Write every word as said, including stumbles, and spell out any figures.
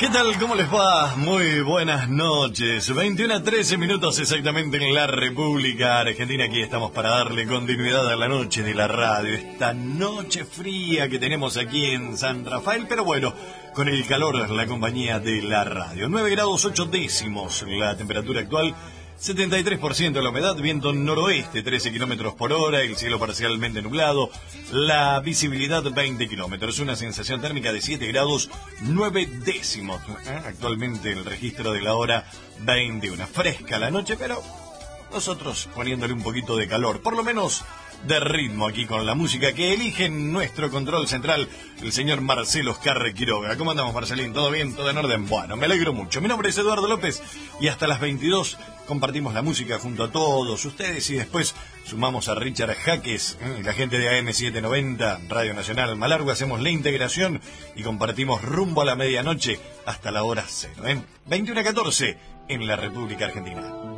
¿Qué tal? ¿Cómo les va? Muy buenas noches. veintiuno a trece minutos exactamente en la República Argentina. Aquí estamos para darle continuidad a la noche de la radio. Esta noche fría que tenemos aquí en San Rafael, pero bueno, con el calor, la compañía de la radio. nueve grados ocho décimos la temperatura actual. setenta y tres por ciento de la humedad, viento noroeste, trece kilómetros por hora, el cielo parcialmente nublado, la visibilidad veinte kilómetros, una sensación térmica de siete grados nueve décimos. Actualmente el registro de la hora veintiuno. Fresca la noche, pero nosotros poniéndole un poquito de calor, por lo menos de ritmo aquí con la música que elige en nuestro control central el señor Marcelo Oscar Quiroga. ¿Cómo andamos, Marcelín? ¿Todo bien? ¿Todo en orden? Bueno, me alegro mucho. Mi nombre es Eduardo López y hasta las veintidós compartimos la música junto a todos ustedes y después sumamos a Richard Jaques, ¿eh? La gente de A M setecientos noventa, Radio Nacional Malargüe, hacemos la integración y compartimos rumbo a la medianoche hasta la hora cero. ¿eh? veintiuno a catorce en la República Argentina.